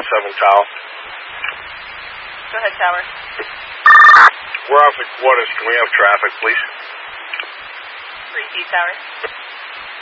Tower. Go ahead, Tower. We're off at Quarters. Can we have traffic, please? 3C Tower.